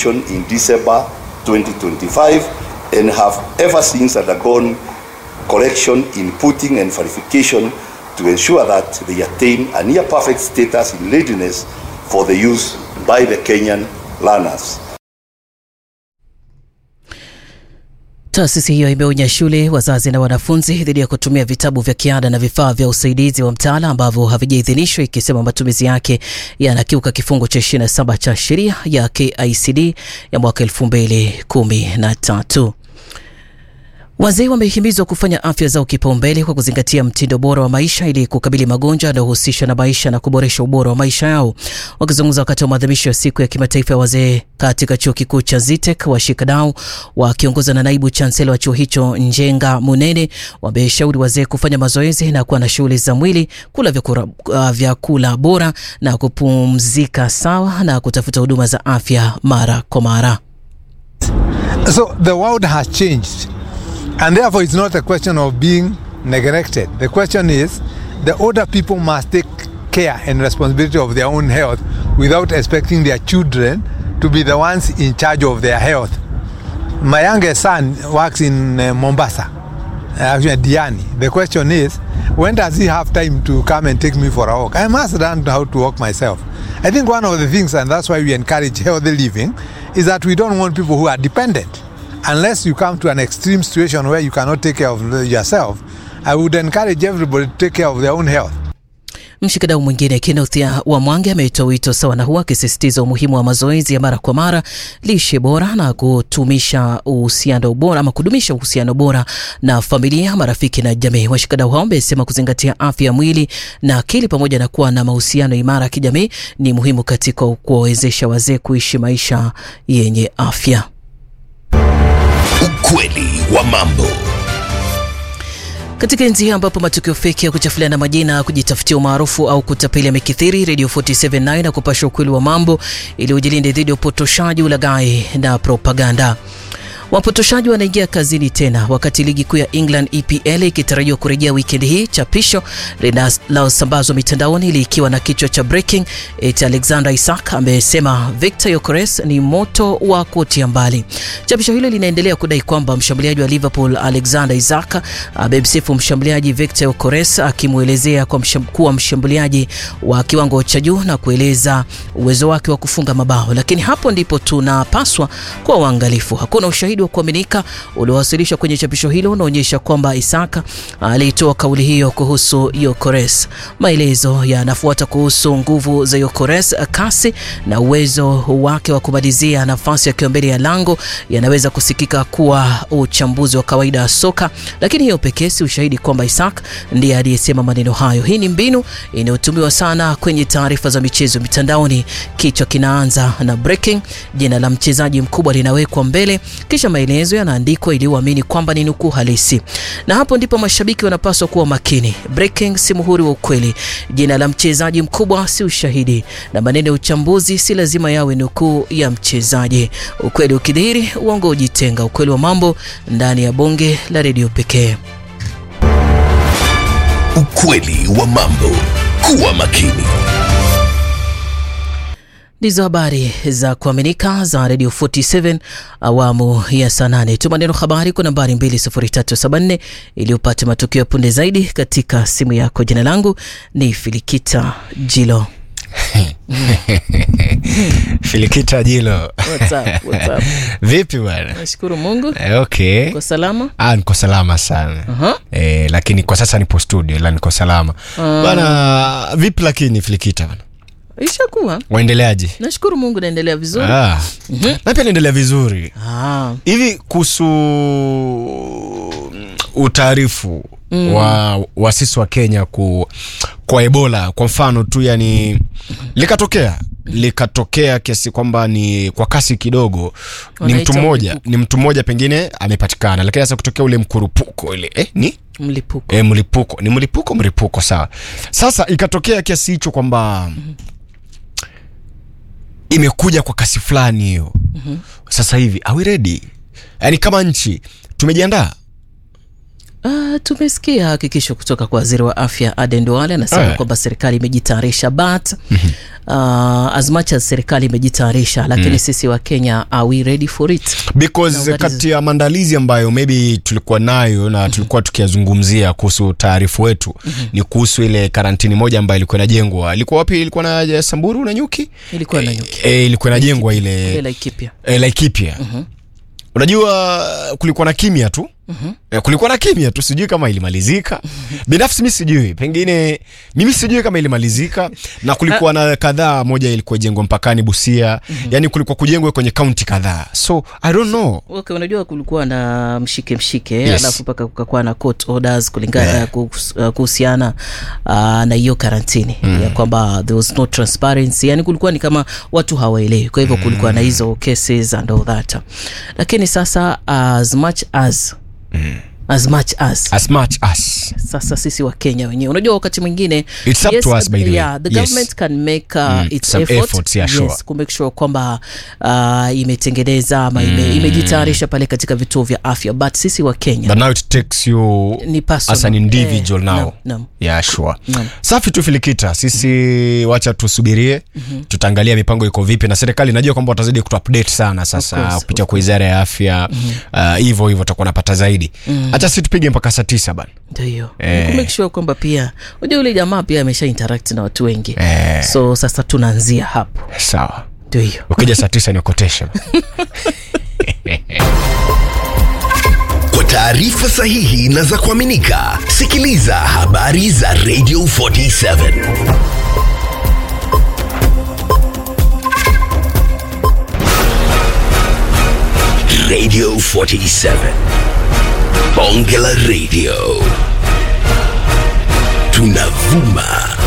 Commission in December 2025 and have ever since undergone correction, inputting and verification to ensure that they attain a near perfect status in readiness for the use by the Kenyan learners. Taasisi hiyo imeonya shule, wazazi na wanafunzi dhidi ya kutumia vitabu vya kiada na vifaa vya usaidizi wa mtaala ambavyo havijaidhinishwa, ikisema matumizi yake yanakiuka kifungu cha 27 cha sheria ya KICD ya mwaka 2013. Wazee wamehimizwa kufanya afya zao kipaumbele kwa kuzingatia mtindo bora wa maisha ili kukabili magonjwa yanayohusishwa na maisha na kuboresha ubora wa maisha yao. Wakizungumza wakati wa maadhimisho ya siku ya kimataifa ya wazee katika chuo kikuu cha Zitek, washikadau wakiongozwa na naibu chancellor wa chuo hicho Njenga Munene wameshauri wazee kufanya mazoezi na kuwa na shughuli za mwili, kula vyakula bora na kupumzika sawa na kutafuta huduma za afya mara kwa mara. So the world has changed. And therefore, it's not a question of being neglected. The question is, the older people must take care and responsibility of their own health without expecting their children to be the ones in charge of their health. My youngest son works in Mombasa, actually Diani. The question is, when does he have time to come and take me for a walk? I must learn how to walk myself. I think one of the things, and that's why we encourage healthy living, is that we don't want people who are dependent. Unless you come to an extreme situation where you cannot take care of yourself, I would encourage everybody to take care of their own health. Mshikadau mwingine Kenneth Wamwangi ametoa wito sawa na huo, akisisitiza umuhimu wa mazoezi ya mara kwa mara, lishe bora na kudumisha uhusiano bora na familia, marafiki na jamii. Washikadau hao wamesema kuzingatia afya ya mwili na akili pamoja na kuwa na mahusiano imara kijamii ni muhimu katika kuwawezesha wazee kuishi maisha yenye afya. Ukweli wa mambo. Katika enzi ambapo matukio feki ya kuchafuliana majina, kujitafutia umaarufu au kutapeli yamekithiri, Radio 47 na kupasha ukweli wa mambo ili ujilinde dhidi ya upotoshaji, ulaghai na propaganda. Wapotoshaji wanaingia kazini tena wakati ligi kuu ya England EPL ikitarajiwa kurejea weekend hii. Chapisho linalosambazwa mitandaoni likiwa na kichwa cha breaking, Alexander Isak amesema Victor Gyökeres ni moto wa kutia mbali. Chapisho hilo linaendelea kudai kwamba mshambuliaji wa Liverpool Alexander Isak amemsifu mshambuliaji Victor Gyökeres, akimuelezea kuwa mshambuliaji wa kiwango cha juu na kueleza uwezo wake wa kufunga mabao. Lakini hapo ndipo tunapaswa kuwa waangalifu. Hakuna ushahidi wa kuaminika uliowasilishwa kwenye chapisho hilo unaonyesha kwamba Isaka alitoa kauli hiyo kuhusu Gyökeres. Maelezo yanafuata kuhusu nguvu za Gyökeres, kasi na uwezo wake wa kumalizia nafasi akiwa mbele ya lango yanaweza kusikika kuwa uchambuzi wa kawaida wa soka, lakini hiyo pekee si ushahidi kwamba Isaka ndiye aliyesema maneno hayo. Hii ni mbinu inayotumiwa sana kwenye taarifa za michezo mitandaoni. Kichwa kinaanza na breaking, jina la mchezaji mkubwa linawekwa mbele, kisha maelezo yanaandikwa ili uamini kwamba ni nukuu halisi. Na hapo ndipo mashabiki wanapaswa kuwa makini. Breaking si muhuri wa ukweli. Jina la mchezaji mkubwa si ushahidi, na maneno ya uchambuzi si lazima yawe nukuu ya mchezaji. Ukweli ukidhihiri, uongo ujitenga. Ukweli wa mambo ndani ya bonge la redio pekee. Ukweli wa mambo. Kuwa makini. Ndizo habari za kuaminika za Radio 47 awamu ya saa 8. Tuma neno habari kwa nambari 20374 ili upate matukio ya punde zaidi katika simu yako. Jina langu ni Filikita Jilo. Filikita Jilo. What's up? Vipi bwana? Nashukuru Mungu. Okay. Uko salama? Niko salama sana. Lakini kwa sasa nipo studio, ila niko salama. Bwana, vipi lakini Filikita bwana? Ishakuwa. Waendeleaje? Nashukuru Mungu naendelea vizuri. Na pia naendelea vizuri. Hivi kuhusu utaarifu wa sisi wa Kenya kwa Ebola kwa mfano tu, yani likatokea kiasi kwamba ni kwa kasi kidogo ni mtu mmoja pengine amepatikana, lakini sasa kutokea ule mkurupuko ile ni mlipuko sawa. Sasa ikatokea kiasi hicho kwamba imekuja kwa kasi fulani hiyo. Sasa hivi are we ready? Yani kama nchi tumejiandaa? Tumesikia hakikisho kutoka kwa waziri wa afya Aden Duale, anasema kwamba serikali imejitayarisha, but as much as serikali imejitayarisha, lakini sisi wa Kenya, are we ready for it? Because kati ya maandalizi ambayo maybe tulikuwa nayo na tulikuwa tukiyazungumzia kuhusu taarifu wetu ni kuhusu ile karantini moja ambayo ilikuwa inajengwa. Ilikuwa wapi? Ilikuwa na Samburu na Nyuki? Ilikuwa na Nyuki. Ilikuwa inajengwa ile Laikipia. Laikipia. Unajua kulikuwa na kimya tu. Kulikuwa na kimya tu, sijui kama ilimalizika. Binafsi mimi sijui, pengine mimi sijui kama ilimalizika. Na kulikuwa na kadhaa, moja ilikuwa jengwa mpakani Busia. Yani kulikuwa kujengwa kwenye county kadhaa. So I don't know. Okay, unajua kulikuwa na mshike alafu paka kukakuwa na court orders kulingana kuhusiana na hiyo karantini ya kwamba there was no transparency. Yani kulikuwa ni kama watu hawaelewi. Kwa hivyo kulikuwa na hizo cases and all that. Lakini sasa as much as sasa sisi wa Kenya wenyewe, unajua wakati mwingine it's up to us, by the way. Yeah, the government can make its efforts, to make sure kwamba imetengeneza ama imejitayarisha pale katika vituo vya afya, but sisi wa Kenya, but now it takes you as an individual now. Yeah, sure. Safi tu Filikita, sisi wacha tusubirie, tutaangalia mipango iko vipi, na serikali najua kwamba watazidi kutuupdate sana sasa kupitia kwa wizara ya afya. Hivyo tutakuwa napata zaidi. Acha sisi tupige mpaka saa 9 bana. Ndio. Make sure kwamba pia unajua yule jamaa pia amesha interact na watu wengi. So sasa tunaanzia hapo. Sawa. Ndio. Ukija saa 9 ni quotation. Kwa taarifa sahihi na za kuaminika, sikiliza habari za Radio 47. Radio 47. Bonge la Radio. Tunavuma.